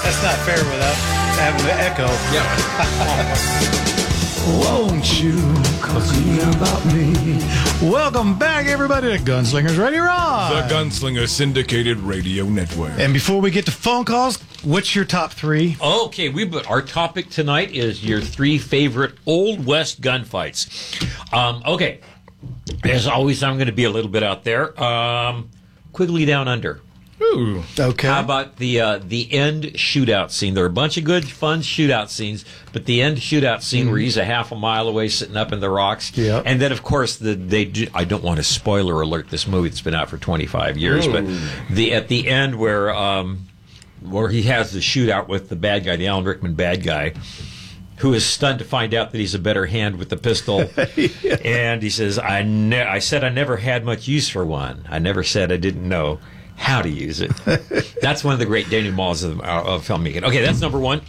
That's not fair without having the echo. Yeah. Won't you hear about me? Welcome back, everybody, to Gunslingers Ready Rod. The Gunslinger Syndicated Radio Network. And before we get to phone calls, what's your top three? Okay, our topic tonight is your three favorite Old West gunfights. Okay, as always, I'm going to be a little bit out there. Quigley Down Under. Ooh. Okay. How about the end shootout scene? There are a bunch of good, fun shootout scenes, but the end shootout scene where he's a half a mile away sitting up in the rocks. Yeah. And then, of course, I don't want to spoiler alert this movie that's been out for 25 years, but at the end where he has the shootout with the bad guy, the Alan Rickman bad guy, who is stunned to find out that he's a better hand with the pistol. Yeah. And he says, I said I never had much use for one. I never said I didn't know how to use it. That's one of the great denouements of filmmaking. Okay, that's number one.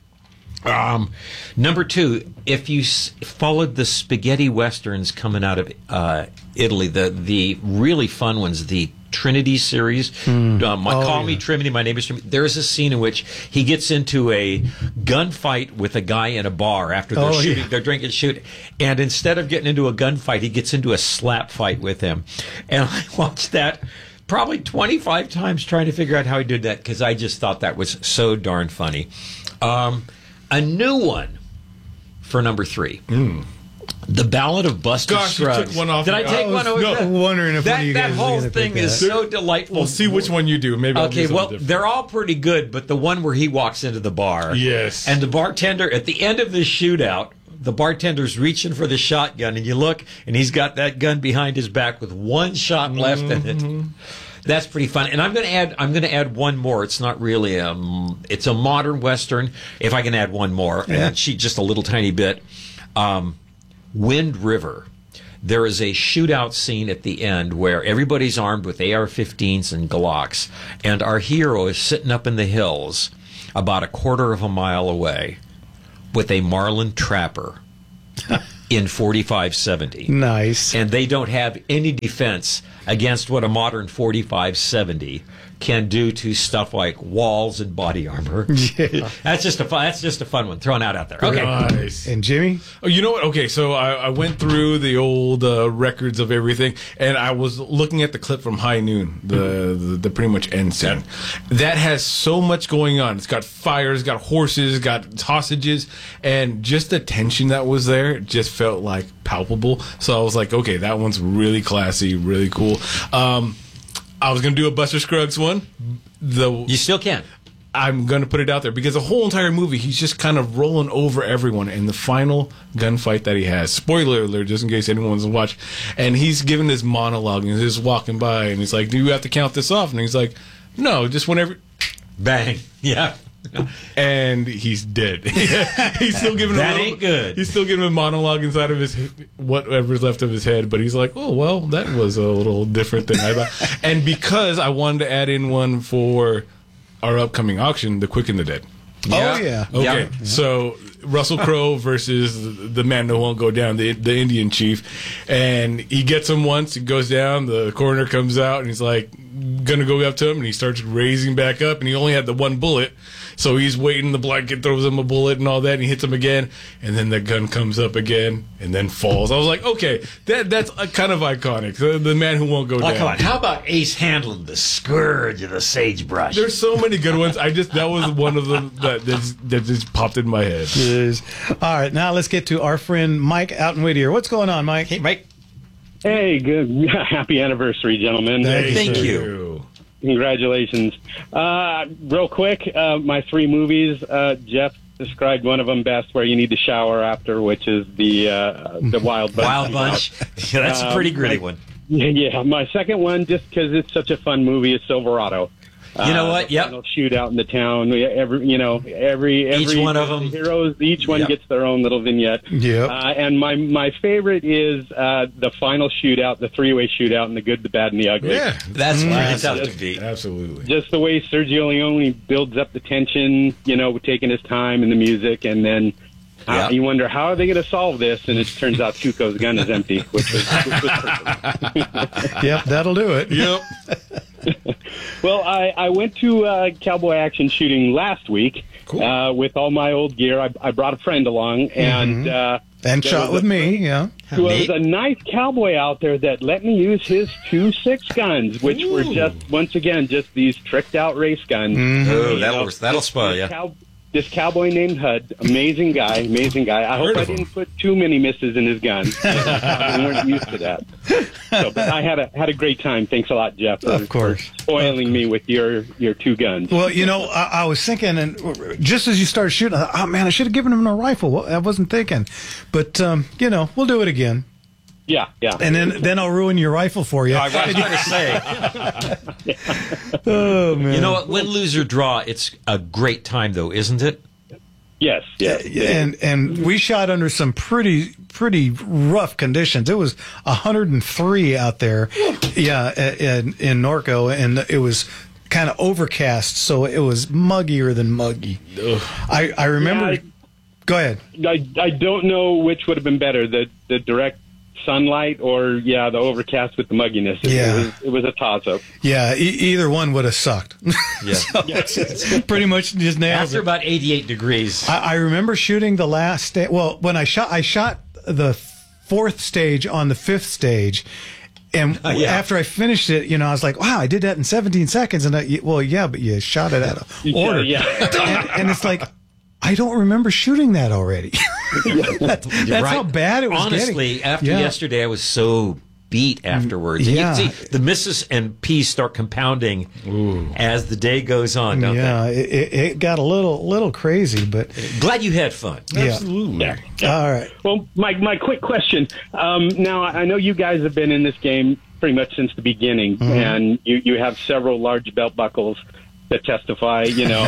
Number two, if you followed the spaghetti westerns coming out of Italy, the really fun ones, the Trinity series, Call Me Trinity, My Name is Trinity. There is a scene in which he gets into a gunfight with a guy in a bar after they're shooting, they're drinking, shooting, and instead of getting into a gunfight, he gets into a slap fight with him. And I watched that probably 25 times trying to figure out how he did that because I just thought that was so darn funny. A new one for number three. The Ballad of Buster Scruggs. You took one off. Did I take one over? No, wondering if one of you guys that whole was gonna thing pick is that. so delightful. We'll see which one you do. Maybe I'll do something different. They're all pretty good, but the one where he walks into the bar. Yes. And the bartender, at the end of the shootout, the bartender's reaching for the shotgun, and you look, and he's got that gun behind his back with one shot left in it. That's pretty fun. And I'm going to add one more. It's not really it's a modern Western, if I can add one more. Yeah. And just a little tiny bit. Wind River. There is a shootout scene at the end where everybody's armed with AR-15s and Glocks, and our hero is sitting up in the hills about a quarter of a mile away with a Marlin Trapper in 45-70. Nice. And they don't have any defense against what a modern 45-70 can do to stuff like walls and body armor. Yeah. That's just a fun one. Throwing out there. Okay. Nice. And Jimmy? Oh, you know what? Okay, so I went through the old records of everything, and I was looking at the clip from High Noon, the pretty much end scene. That has so much going on. It's got fires, got horses, got hostages, and just the tension that was there just felt like palpable. So I was like, okay, that one's really classy, really cool. I was going to do a Buster Scruggs one. You still can. I'm going to put it out there because the whole entire movie, he's just kind of rolling over everyone in the final gunfight that he has. Spoiler alert, just in case anyone wants to watch. And he's giving this monologue and he's just walking by and he's like, do you have to count this off? And he's like, no, just whenever. Bang. Yeah. And he's dead. He's still giving that ain't good. He's still giving a monologue inside of his whatever's left of his head, but he's like, oh well, that was a little different than I thought. And because I wanted to add in one for our upcoming auction, The Quick and the Dead. Yeah. Oh yeah. Okay, Yeah. So Russell Crowe versus the man that won't go down, the Indian chief, and he gets him once. He goes down. The coroner comes out and he's like, gonna go up to him, and he starts raising back up, and he only had the one bullet. So he's waiting, the blanket throws him a bullet and all that, and he hits him again, and then the gun comes up again, and then falls. I was like, okay, that's kind of iconic. The man who won't go down. Come on. How about Ace handling the scourge of the sagebrush? There's so many good ones. That was one of them that just popped in my head. Yes. All right, now let's get to our friend Mike out in Whittier. What's going on, Mike? Hey, Mike. Hey, good. Happy anniversary, gentlemen. Thank you. Congratulations. Real quick, my three movies, Jeff described one of them best, where you need to shower after, which is the Wild Bunch. Wild Bunch. Yeah, that's a pretty gritty one. Yeah, my second one, just because it's such a fun movie, is Silverado. You know what? The final shootout in the town. Every each one of them. Heroes, each one gets their own little vignette. Yep. And my favorite is the final shootout, the three-way shootout, and the good, the bad, and the ugly. Yeah, That's where it's out Just- to be. absolutely. Just the way Sergio Leone builds up the tension, taking his time in the music, and then you wonder, how are they going to solve this? And it turns out Tuco's gun is empty, which was perfect. Yep, that'll do it. Yep. Well, I went to cowboy action shooting last week with all my old gear. I brought a friend along, and shot with me. Yeah, there was a nice cowboy out there that let me use his 2.6 guns, which were once again just these tricked out race guns. Oh, that'll spoil you. This cowboy named Hud, amazing guy. I hope I didn't put too many misses in his gun. We weren't used to that. So, but I had a great time. Thanks a lot, Jeff. Of course. For spoiling me with your 2 guns. Well, I was thinking, and just as you started shooting, I thought, oh man, I should have given him a rifle. Well, I wasn't thinking, but we'll do it again. Yeah. And then I'll ruin your rifle for you. I was going to say. Oh man. You know what? Win, lose, or draw. It's a great time, though, isn't it? Yes. And we shot under some pretty rough conditions. It was 103 out there, in Norco, and it was kind of overcast, so it was muggier than muggy. I remember. Go ahead. I don't know which would have been better, the direct sunlight or the overcast with the mugginess. It was a toss-up. Yeah, either one would have sucked. Yeah. So, pretty much just nailed After it. about 88 degrees. I remember shooting the last when I shot the 4th stage on the 5th stage. And after I finished it, I was like, wow, I did that in 17 seconds. And but you shot it out of order. And it's like, I don't remember shooting that already. That's right. how bad it was. Honestly, after yesterday, I was so beat afterwards. And you can see the misses and P's start compounding as the day goes on, don't they? It got a little crazy, but glad you had fun. Absolutely. Yeah. All right. Well, my quick question. Now, I know you guys have been in this game pretty much since the beginning, and you have several large belt buckles that testify,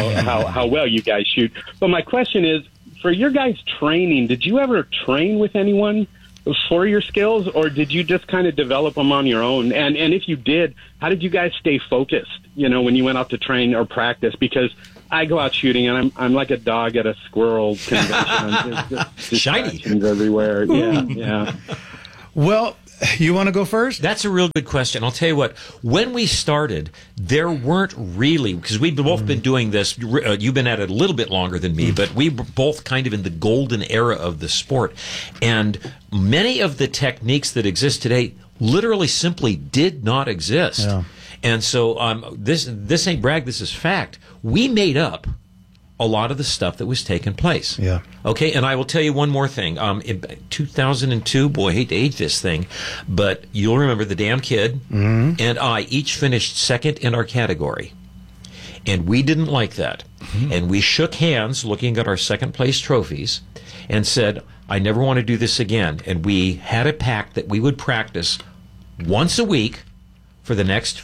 how well you guys shoot. But my question is, for your guys' training, did you ever train with anyone for your skills, or did you just kind of develop them on your own? And if you did, how did you guys stay focused, when you went out to train or practice? Because I go out shooting, and I'm like a dog at a squirrel convention. Just shiny everywhere. Yeah. Well, you want to go first? That's a real good question. I'll tell you what, when we started, there weren't really, because we've both been doing this, you've been at it a little bit longer than me, but we were both kind of in the golden era of the sport. And many of the techniques that exist today literally simply did not exist. Yeah. And so this ain't brag, this is fact. We made up a lot of the stuff that was taking place. Yeah. Okay, and I will tell you one more thing. In 2002, boy, I hate to age this thing, but you'll remember the damn kid and I each finished second in our category. And we didn't like that. And we shook hands looking at our second place trophies and said, I never want to do this again. And we had a pact that we would practice once a week for the next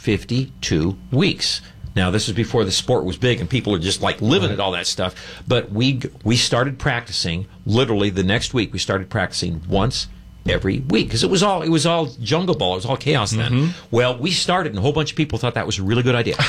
52 weeks. Now, this was before the sport was big and people are just like living it, all that stuff. But we started practicing literally the next week. We started practicing once every week because it was all jungle ball. It was all chaos then. Well, we started and a whole bunch of people thought that was a really good idea.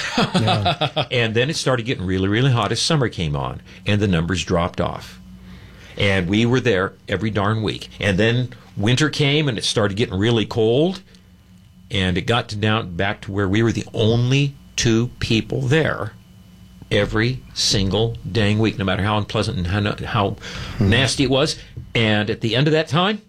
And then it started getting really, really hot as summer came on and the numbers dropped off. And we were there every darn week. And then winter came and it started getting really cold and it got back to where we were the only 2 people there every single dang week, no matter how unpleasant and how nasty it was. And at the end of that time,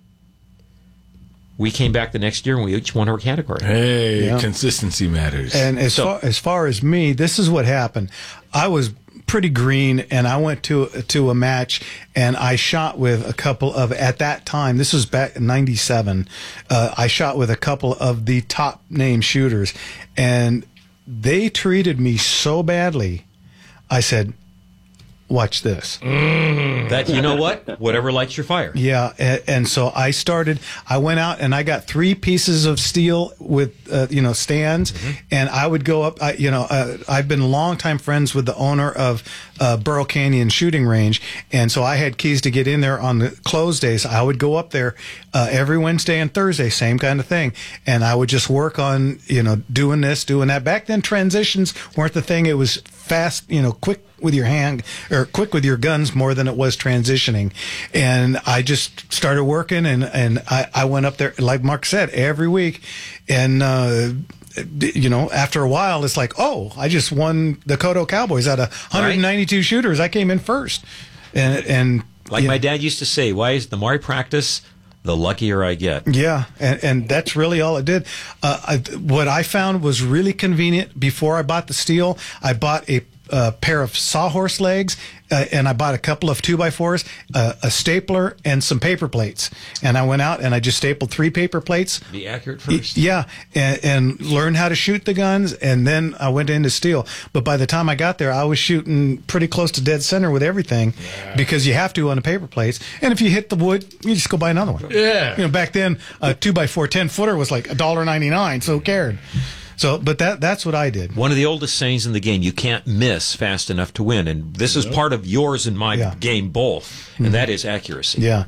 we came back the next year and we each won our category. Hey, consistency matters. And as far as me, this is what happened. I was pretty green, and I went to a match, and I shot with a couple of, at that time, this was back in 97, I shot with a couple of the top name shooters, and they treated me so badly, I said, watch this. That, you know what? Whatever lights your fire. Yeah, and so I went out and I got 3 pieces of steel with, stands, and I would go up, I've been longtime friends with the owner of Burl Canyon Shooting Range, and so I had keys to get in there on the closed days. I would go up there every Wednesday and Thursday, same kind of thing, and I would just work on, doing this, doing that. Back then, transitions weren't the thing. It was fast, quick with your hand, or quick with your guns more than it was transitioning. And I just started working, and I went up there, like Mark said, every week. And you know, after a while, it's like, oh, I just won the Kodo Cowboys out of 192 shooters. I came in first. And like my dad used to say, why is the more I practice, the luckier I get. Yeah, and that's really all it did. What I found was really convenient. Before I bought the steel, I bought a pair of sawhorse legs, and I bought a couple of 2x4s, a stapler, and some paper plates. And I went out and I just stapled 3 paper plates. Be accurate first. Yeah, and learned how to shoot the guns, and then I went into steel. But by the time I got there, I was shooting pretty close to dead center with everything, because you have to on the paper plates. And if you hit the wood, you just go buy another one. Yeah. You know, back then, a 2x4 10-footer was like $1.99, so who cared? So, but that's what I did. One of the oldest sayings in the game: you can't miss fast enough to win, and this is part of yours and my game both, and that is accuracy. Yeah.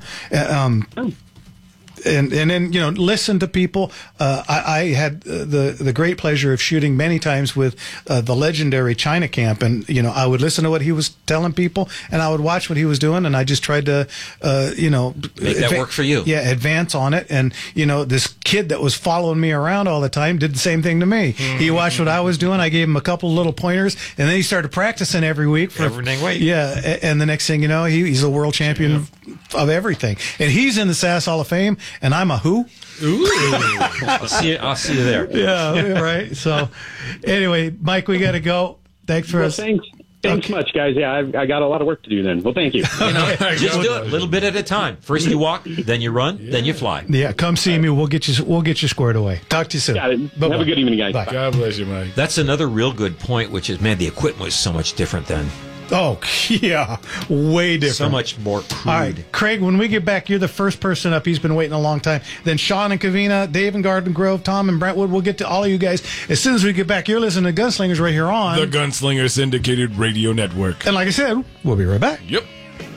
And then, you know, listen to people. I had the great pleasure of shooting many times with the legendary China Camp, and you know, I would listen to what he was telling people, and I would watch what he was doing, and I just tried to, you know, make that work for you. Yeah, advance on it. And you know, this kid that was following me around all the time did the same thing to me. He watched what I was doing. I gave him a couple of little pointers, and then he started practicing every week for everything. Yeah, and the next thing you know, he's a world champion of everything, and he's in the SAS Hall of Fame, and I'm a who? Ooh. I'll see you there. Yeah, right. So, anyway, Mike, we got to go. Thanks for us. Thanks much, guys. Yeah, I got a lot of work to do then. Well, thank you. Just do it a little bit at a time. First you walk, then you run, then you fly. Yeah, come see me. We'll get you squared away. Talk to you soon. Got it. Have a good evening, guys. Bye. God bless you, Mike. That's another real good point, which is, man, the equipment was so much different then. Oh, yeah. Way different. So much more crude. All right, Craig, when we get back, you're the first person up. He's been waiting a long time. Then Sean and Kavina, Dave and Garden Grove, Tom and Brentwood. We'll get to all of you guys as soon as we get back. You're listening to Gunslingers right here on the Gunslinger Syndicated Radio Network. And like I said, we'll be right back. Yep.